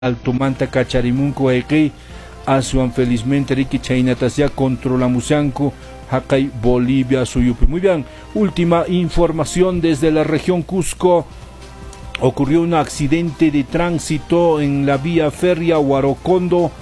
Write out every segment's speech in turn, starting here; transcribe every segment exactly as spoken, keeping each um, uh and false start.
Altomanta Cacharimunco Eki Asuan felizmente Ricky Chainatasia controlamusanco Hakay Bolivia Suyupi. Muy bien, última información desde la región Cusco. Ocurrió un accidente de tránsito en la vía férrea Huarocondo,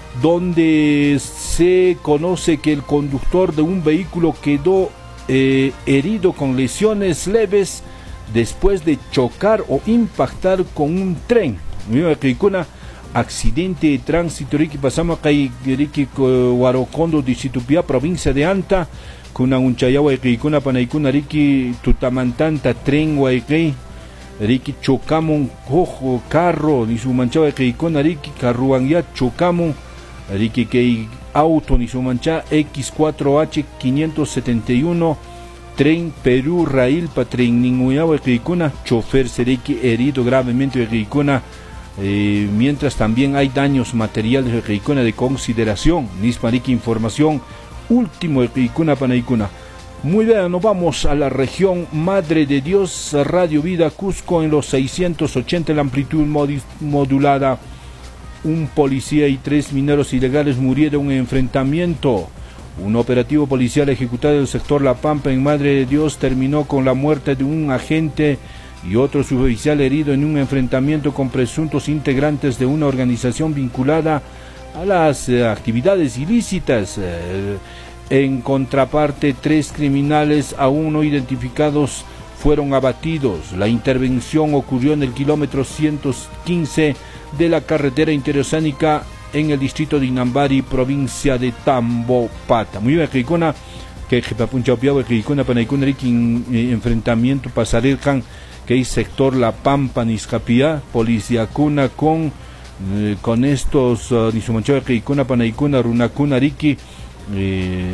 donde se conoce que el conductor de un vehículo quedó eh, herido con lesiones leves después de chocar o impactar con un tren. Una accidente de tránsito Ricky pasama kai Ricky Huarocondo Disitupia, provincia de Anta, kuna unchayawa ikuna panaikuna Ricky tutamantanta tren waikei Ricky chocamon cojo carro ni su manchaba ikuna Ricky carruan ya chocamon Ricky que auto ni su mancha X cuatro H quinientos setenta y uno tren Perú Rail patren ninguyawa ikuna chofer Ricky herido gravemente ikuna. Eh, mientras también hay daños materiales de Reicuna de consideración. Nismariki información último de Reicuna Panaicuna. Muy bien, nos vamos a la región Madre de Dios, Radio Vida Cusco en los seiscientos ochenta, la amplitud modulada. Un policía y tres mineros ilegales murieron en enfrentamiento. Un operativo policial ejecutado en el sector La Pampa en Madre de Dios terminó con la muerte de un agente y otro suboficial herido en un enfrentamiento con presuntos integrantes de una organización vinculada a las eh, actividades ilícitas. Eh, en contraparte, tres criminales aún no identificados fueron abatidos. La intervención ocurrió en el kilómetro ciento quince de la carretera interoceánica en el distrito de Inambari, provincia de Tambopata. Muy bien, Keikona, que Jepapunchaupiagua, Keikona, Panaikuna, enfrentamiento Pasarelcan, que hay sector La Pampa, Niscapia, Policía Cuna con eh, con estos uh, Nisumanchoa, Keikuna, Panaikuna, Runacuna, Riki, eh,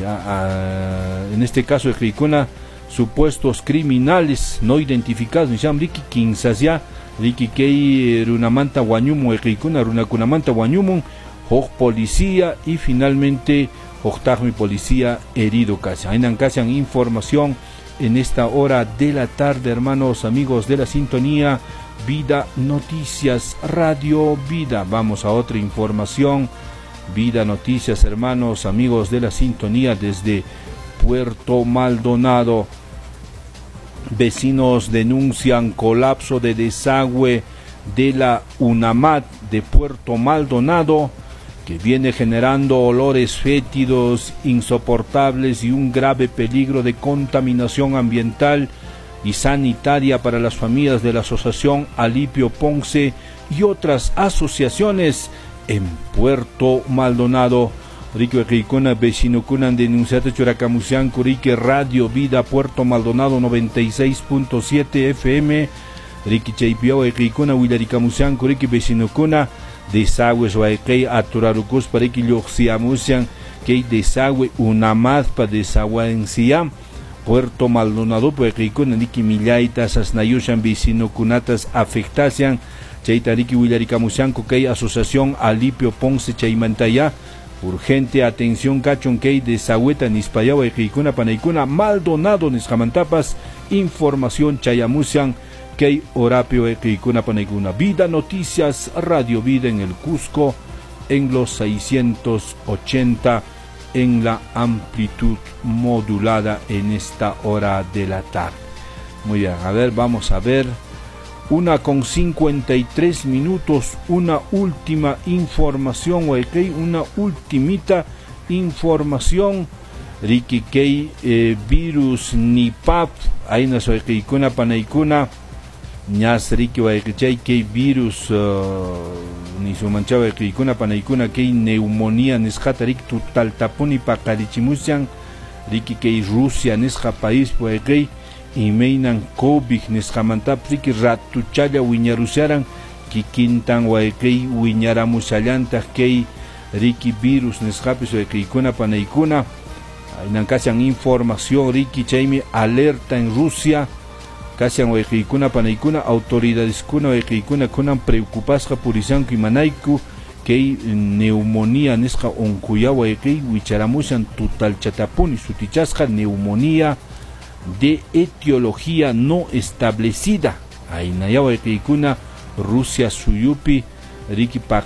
en este caso de Keikuna, supuestos criminales no identificados, Nisham Riki, Kinsasia, Riki Kei, Runamanta, Guanyumo, Keikuna, Runacunamanta, Guanyumo, Hoj Policía y finalmente Hojtajmi Policía herido casi. Hay casi información en esta hora de la tarde, hermanos, amigos de la sintonía Vida Noticias, Radio Vida. Vamos a otra información. Vida Noticias, hermanos, amigos de la sintonía desde Puerto Maldonado. Vecinos denuncian colapso de desagüe de la UNAMAT de Puerto Maldonado, que viene generando olores fétidos insoportables y un grave peligro de contaminación ambiental y sanitaria para las familias de la Asociación Alipio Ponce y otras asociaciones en Puerto Maldonado. Rico Equicona, vecino Cunan, denunciate Churacamusian, Curique, Radio Vida, Puerto Maldonado noventa y seis punto siete F M. Ricky Chaipiao, Equicona, Willaricamusian, Curique, vecino Cuna. Desagües waikei aturarucus para que yoxiamusian que desagüe una más para desagüe en Siam Puerto Maldonado para que con niki millaitas asnayushan vecino kunatas afectacian chaitariki willaricamusian que asociación Alipio Ponce chaimantaya urgente atención cachon que desagüeta nispaya waikuna panaikuna Maldonado niscamantapas información chayamusian que Orapio Equicuna Panaicuna. Vida Noticias, Radio Vida en el Cusco, en los seiscientos ochenta, en la amplitud modulada en esta hora de la tarde. Muy bien, a ver, vamos a ver. Una con cincuenta y tres minutos, una última información, okay, una ultimita información. Ricky Kei, eh, virus Nipap, ahí nos Equicuna Panaicuna. Ñas Ricky Waikichay que virus ni su manchaba que ikuna panaikuna que neumonía nisjata rik tutal tapuni pakarichimusian Ricky que Rusia nisja país pues y meinan COVID nisjamantap Ricky ratuchaya wiñarusiaran que quintan waikei wiñaramusallanta que Ricky virus nisjapis que ikuna panaikuna nankasian información Ricky Chaimi alerta en Rusia. Casian Wejikuna Panaikuna, autoridades kuna Wejikuna kunan preocupas japurisanku y manaiku, que neumonía nesca oncuya Wejik, wicharamusan tutal chatapuni, sutichasca neumonía de etiología no establecida. Ainaya Wejikuna, Rusia Suyupi, Riki